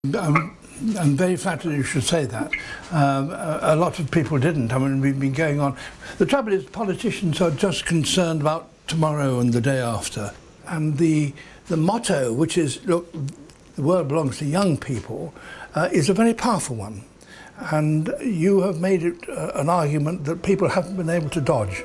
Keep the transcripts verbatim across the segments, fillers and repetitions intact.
Um, I'm very flattered you should say that. Um, a, a lot of people didn't. I mean, we've been going on. The trouble is, politicians are just concerned about tomorrow and the day after. And the the motto, which is, look, the world belongs to young people, uh, is a very powerful one. And you have made it uh, an argument that people haven't been able to dodge.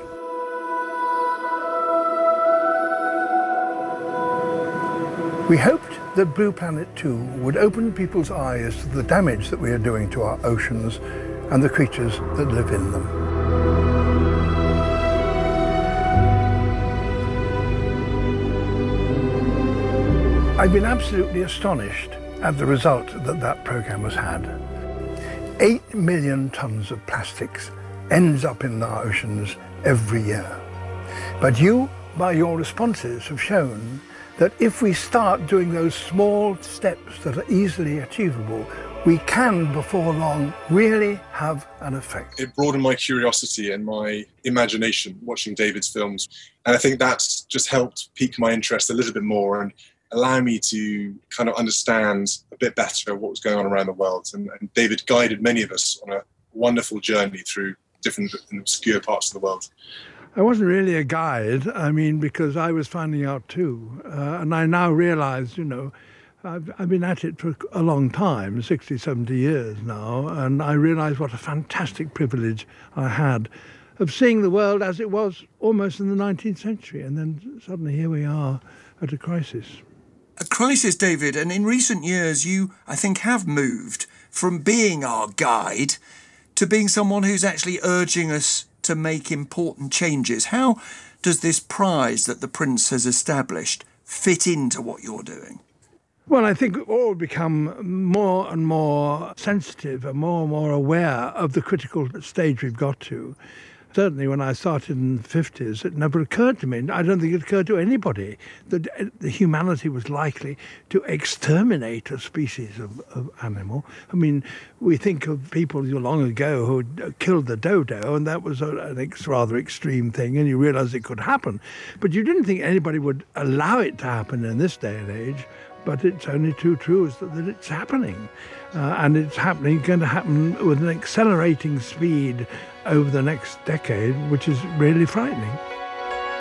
We hoped that Blue Planet two would open people's eyes to the damage that we are doing to our oceans and the creatures that live in them. I've been absolutely astonished at the result that that programme has had. Eight million tonnes of plastics ends up in our oceans every year. But you, by your responses, have shown that if we start doing those small steps that are easily achievable, we can, before long, really have an effect. It broadened my curiosity and my imagination watching David's films. And I think that's just helped pique my interest a little bit more and allow me to kind of understand a bit better what was going on around the world. And, and David guided many of us on a wonderful journey through different and obscure parts of the world. I wasn't really a guide, I mean, because I was finding out too. Uh, and I now realise, you know, I've, I've been at it for a long time, sixty, seventy years now, and I realise what a fantastic privilege I had of seeing the world as it was almost in the nineteenth century. And then suddenly here we are at a crisis. A crisis, David, and in recent years you, I think, have moved from being our guide to being someone who's actually urging us to make important changes. How does this prize that the Prince has established fit into what you're doing? Well, I think we've all become more and more sensitive and more and more aware of the critical stage we've got to. Certainly when I started in the fifties, it never occurred to me, I don't think it occurred to anybody, that the humanity was likely to exterminate a species of, of animal. I mean, we think of people long ago who killed the dodo, and that was a, an ex, rather extreme thing, and you realise it could happen. But you didn't think anybody would allow it to happen in this day and age. But it's only too true is that, that it's happening. Uh, and it's happening, going to happen with an accelerating speed over the next decade, which is really frightening.